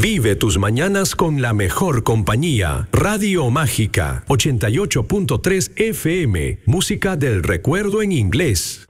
Vive tus mañanas con la mejor compañía. Radio Mágica 88.3 FM. Música del recuerdo en inglés.